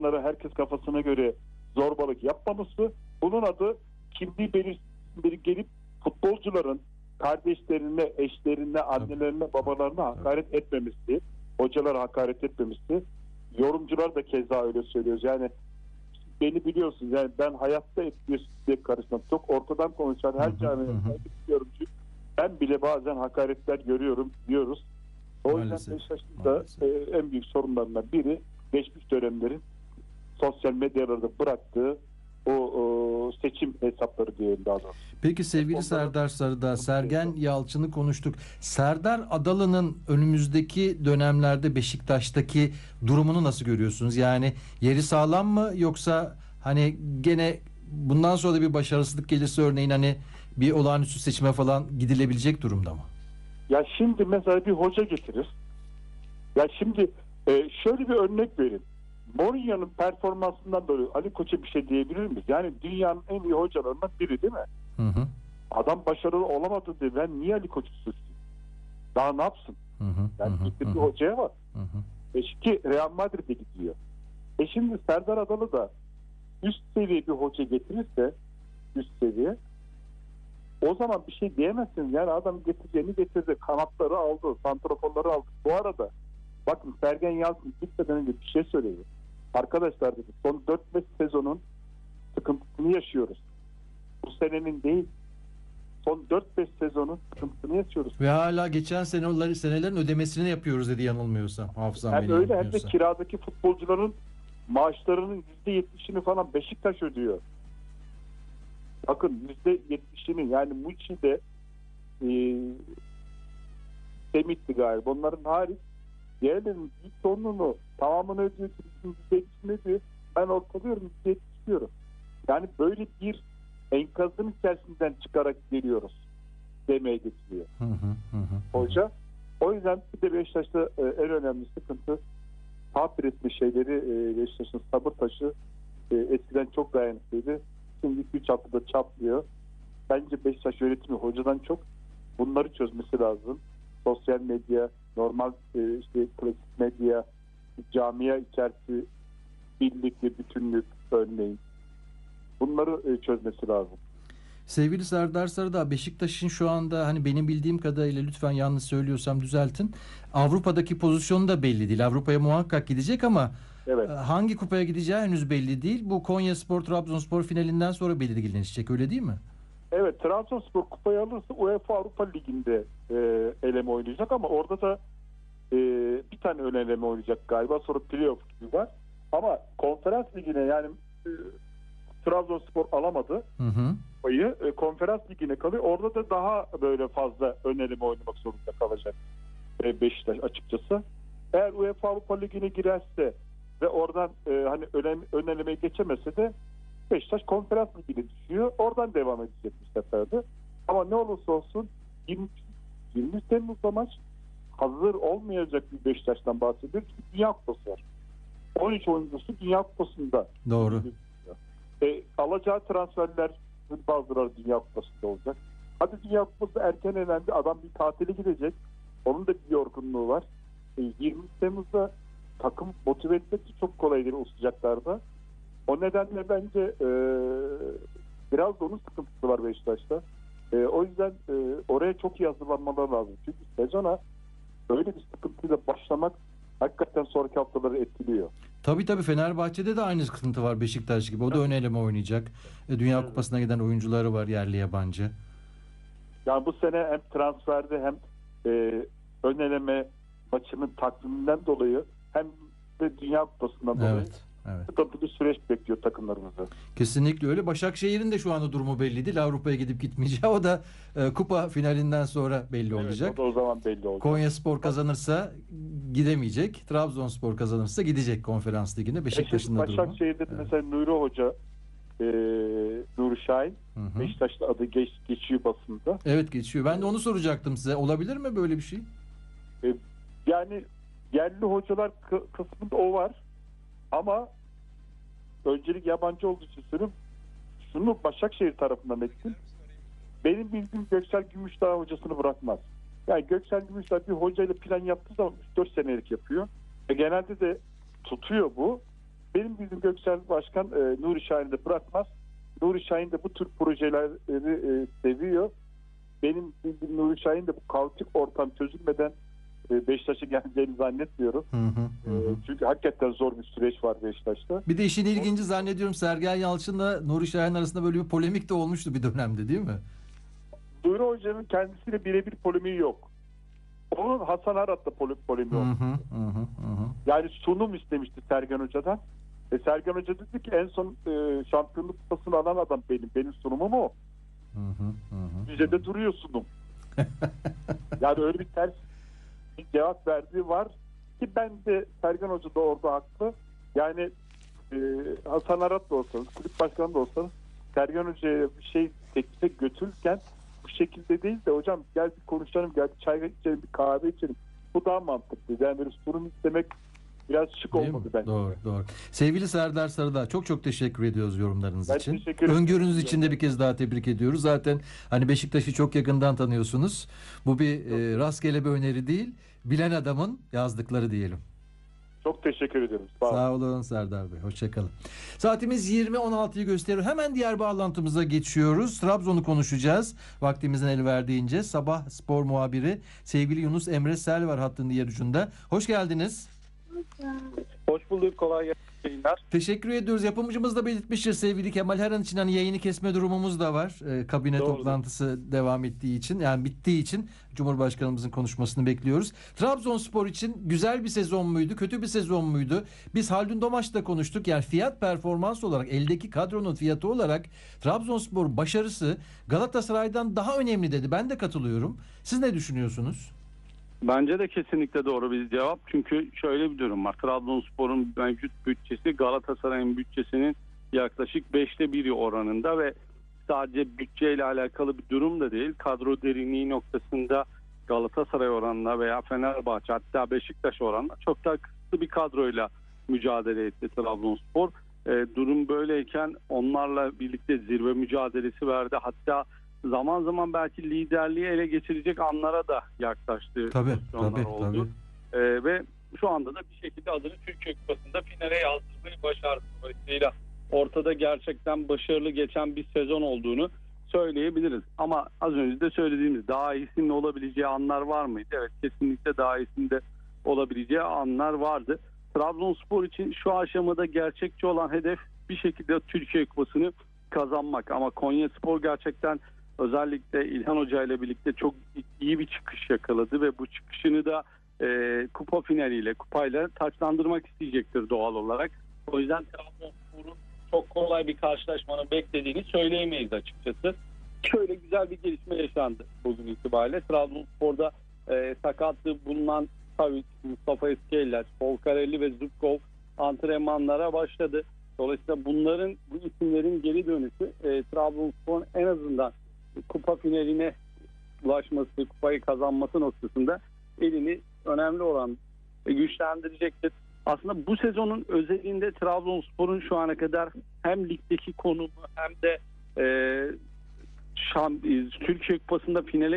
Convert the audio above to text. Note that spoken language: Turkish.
bunları herkes kafasına göre zorbalık yapmaması, bunun adı kimliği belirsiz gelip futbolcuların kardeşlerine, eşlerine, annelerine, babalarına hakaret etmemesi, hocalara hakaret etmemesi, yorumcular da keza öyle söylüyoruz. Yani beni biliyorsunuz, yani ben hayatta etkiye karışmam. Çok ortadan konuşan her camiye yorumcu. Ben bile bazen hakaretler görüyorum diyoruz. O yüzden Beşiktaş'ın da en büyük sorunlarından biri geçmiş dönemlerin sosyal medyalarda bıraktığı o seçim hesapları diyelim daha doğrusu. Peki sevgili Serdar Sarıdağ, Sergen Yalçın'ı konuştuk. Serdar Adalı'nın önümüzdeki dönemlerde Beşiktaş'taki durumunu nasıl görüyorsunuz? Yani yeri sağlam mı, yoksa hani gene bundan sonra da bir başarısızlık gelirse örneğin hani bir olağanüstü seçime falan gidilebilecek durumda mı? Ya şimdi mesela bir hoca getirir. Ya şimdi şöyle bir örnek verin. Mourinho'nun performansından dolayı Ali Koç'a bir şey diyebilir miyiz? Yani dünyanın en iyi hocalarından biri değil mi? Hı hı. Adam başarılı olamadı diye ben niye Ali Koç'u suçlayayım? Daha ne yapsın? Hı hı. Yani gitti bir hocaya var. Ki Real Madrid'e gidiyor. Şimdi Serdar Adalı da üst seviye bir hoca getirirse, üst seviye, o zaman bir şey diyemezsiniz. Yani adam getireceğini getirdi. Kanatları aldı. Santraforları aldı. Bu arada bakın, Sergen Yalçın gitmeden önce bir şey söyledi. Arkadaşlar dedi, son 4-5 sezonun sıkıntısını yaşıyoruz. Bu senenin değil, son 4-5 sezonun sıkıntısını yaşıyoruz. Ve hala geçen senelerin ödemesini yapıyoruz dedi, yanılmıyorsam. Hafızam Yani beni öyle, hem de yanıltmıyorsa. kiradaki futbolcuların maaşlarının %70'ini falan Beşiktaş ödüyor. Bakın %70'ini, yani Muçi'de Semih'ti galiba. Onların hariç diğerlerinin büyük sonunu tamamını ödüyor. %70'ini ödüyor. Ben ortalıyorum, %70 diyorum. Yani böyle bir enkazın içerisinden çıkarak geliyoruz demeye getiriyor hoca. O yüzden bir de Beşiktaş'ta en önemli sıkıntı tabir etme şeyleri. Beşiktaş'ın sabır taşı eskiden çok dayanıklıydı. Şimdi 2-3 haftada çatlıyor. Bence Beşiktaş yönetimi hocadan çok bunları çözmesi lazım. Sosyal medya, normal işte klasik medya, camia içerisi birlik ve bütünlük örneğin. Bunları çözmesi lazım. Sevgili Serdar Sarıdağ, Beşiktaş'ın şu anda hani benim bildiğim kadarıyla, lütfen yanlış söylüyorsam düzeltin, Avrupa'daki pozisyonu da belli değil. Avrupa'ya muhakkak gidecek ama evet, hangi kupaya gideceği henüz belli değil. Bu Konyaspor Trabzonspor finalinden sonra belirlenecek, öyle değil mi? Evet, Trabzonspor kupayı alırsa UEFA Avrupa Ligi'nde eleme oynayacak ama orada da bir tane ön eleme oynayacak galiba. Sonra playoff gibi var. Ama konferans ligine, yani Trabzonspor alamadı kupayı. Konferans ligine kalıyor. Orada da daha böyle fazla ön eleme oynamak zorunda kalacak Beşiktaş açıkçası. Eğer UEFA Avrupa Ligi'ne girerse ve oradan hani ön elemeye geçemese de Beşiktaş konferans ligine düşüyor. Oradan devam edecek bu sefer de. Ama ne olursa olsun 20 Temmuz'da maç, hazır olmayacak bir Beşiktaş'tan bahsediyoruz. Çünkü Dünya Kupası var. 13 oyuncusu Dünya Kupası'nda. Doğru. Alacağı transferler bazıları Dünya Kupası'nda olacak. Hadi Dünya Kupası erken elendi. Adam bir tatile gidecek. Onun da bir yorgunluğu var. 20 Temmuz'da takım motive etmek çok kolay değil o sıcaklarda. O nedenle bence biraz da onun sıkıntısı var Beşiktaş'ta. O yüzden oraya çok iyi hazırlanmaları lazım. Çünkü sezona öyle bir sıkıntıyla başlamak hakikaten sonraki haftaları etkiliyor. Tabii Fenerbahçe'de de aynı sıkıntı var Beşiktaş gibi. O da ön eleme oynayacak. Dünya Kupası'na giden oyuncuları var, yerli yabancı. Yani bu sene hem transferde hem ön eleme maçının takviminden dolayı hem de Dünya Kupası'ndan dolayı sıkıntılı süreç bekliyor takımlarımızı. Kesinlikle öyle. Başakşehir'in de şu anda durumu belli değil. Avrupa'ya gidip gitmeyeceği. O da kupa finalinden sonra belli olacak. O da o zaman belli olacak. Konyaspor kazanırsa gidemeyecek. Trabzonspor kazanırsa gidecek konferans ligine. Beşiktaş'ın da durumu. Başakşehir'de mesela Nuri Hoca, Nuri Şahin, Beşiktaş'ta adı geçiyor basında. Evet, geçiyor. Ben de onu soracaktım size. Olabilir mi böyle bir şey? Yani yerli hocalar kısmında o var. Ama öncelik yabancı olduğu için söylüyorum. Şunu Başakşehir tarafından ettim. Benim bildiğim Göksel Gümüşdağ hocasını bırakmaz. Yani Göksel Gümüşdağ bir hocayla plan yaptığı zaman 3-4 senelik yapıyor. Genelde de tutuyor bu. benim bildiğim Göksel Başkan Nuri Şahin'i de bırakmaz. Nuri Şahin de bu tür projeleri seviyor. Benim bildiğim Nuri Şahin de bu kaotik ortam çözülmeden Beşiktaş'a geleceğini zannetmiyorum. Çünkü hakikaten zor bir süreç var Beşiktaş'ta. Bir de işin ilginci zannediyorum Sergen Yalçın'la Nuri Şahin arasında böyle bir polemik de olmuştu bir dönemde, değil mi? Nuri Hoca'nın kendisiyle birebir polemiği yok. Onun Hasan Arat'la polemiği oldu. Yani sunum istemişti Sergen Hoca'dan. Sergen Hoca dedi ki en son şampiyonluk kupasını alan adam benim. Benim sunumum o. Bize de duruyor sunum. Yani öyle bir ters bir cevap verdiği var ki ben de Sergen Hoca da orada haklı. Yani Hasan Arat da olsanız, kulüp başkanı da olsanız Sergen Hoca'ya bir şey teklife götürürken bu şekilde değil de hocam gel bir konuşalım, gel bir çay içelim, bir kahve içelim. Bu daha mantıklı. Yani böyle sunum istemek biraz şık Değil olmadı mi? bence. Doğru. Sevgili Serdar Sarıdağ, çok teşekkür ediyoruz yorumlarınız Ben için. teşekkür ederim. Öngörünüz için de bir kez daha tebrik ediyoruz. Zaten hani Beşiktaş'ı çok yakından tanıyorsunuz. Bu bir rastgele bir öneri değil. Bilen adamın yazdıkları diyelim. Çok teşekkür ederim. Sağ olun Serdar Bey. Hoşçakalın. Saatimiz 20.16'yı gösteriyor. Hemen diğer bağlantımıza geçiyoruz. Trabzon'u konuşacağız. Vaktimizin el verdiğince. Sabah spor muhabiri sevgili Yunus Emre Sel var hattın diğer ucunda. Hoş geldiniz. Hoş bulduk. Kolay gelsin. Teşekkür ediyoruz. Yapımcımız da belirtmiştir sevgili Kemal Haran için hani yayını kesme durumumuz da var. Kabine Doğrudur. toplantısı devam ettiği için, yani bittiği için Cumhurbaşkanımızın konuşmasını bekliyoruz. Trabzonspor için güzel bir sezon muydu, kötü bir sezon muydu? Biz Haldun Domaç'la konuştuk. Yani fiyat performans olarak, eldeki kadronun fiyatı olarak Trabzonspor başarısı Galatasaray'dan daha önemli dedi. Ben de katılıyorum. Siz ne düşünüyorsunuz? Bence de kesinlikle doğru bir cevap. Çünkü şöyle bir durum var. Trabzonspor'un mevcut bütçesi Galatasaray'ın bütçesinin yaklaşık 1/5 oranında ve sadece bütçeyle alakalı bir durum da değil. Kadro derinliği noktasında Galatasaray oranına veya Fenerbahçe hatta Beşiktaş oranına çok daha kısıtlı bir kadroyla mücadele etti Trabzonspor. Durum böyleyken onlarla birlikte zirve mücadelesi verdi. Hatta zaman zaman belki liderliği ele geçirecek anlara da yaklaştı. Tabii. Oldu. Ve şu anda da bir şekilde adını Türkiye Kupası'nda finale yazdırmayı başardı. Dolayısıyla ortada gerçekten başarılı geçen bir sezon olduğunu söyleyebiliriz. Ama az önce de söylediğimiz daha iyisinin olabileceği anlar var mıydı? Evet, kesinlikle daha iyisinde olabileceği anlar vardı. Trabzonspor için şu aşamada gerçekçi olan hedef bir şekilde Türkiye Kupası'nı kazanmak. Ama Konyaspor gerçekten özellikle İlhan Hoca ile birlikte çok iyi bir çıkış yakaladı ve bu çıkışını da kupa finaliyle, kupayla taçlandırmak isteyecektir doğal olarak. O yüzden Trabzonspor'un çok kolay bir karşılaşmanın beklediğini söyleyemeyiz açıkçası. Şöyle güzel bir gelişme yaşandı bugün itibariyle. Trabzonspor'da sakatlığı bulunan Savic, Mustafa Eskieler, Polkarelli ve Zubkov antrenmanlara başladı. Dolayısıyla bu isimlerin geri dönüşü Trabzonspor'un en azından kupa finaline ulaşması, kupayı kazanması noktasında elini önemli olan güçlendirecektir. Aslında bu sezonun özelinde Trabzonspor'un şu ana kadar hem ligdeki konumu hem de Türkiye Kupası'nda finale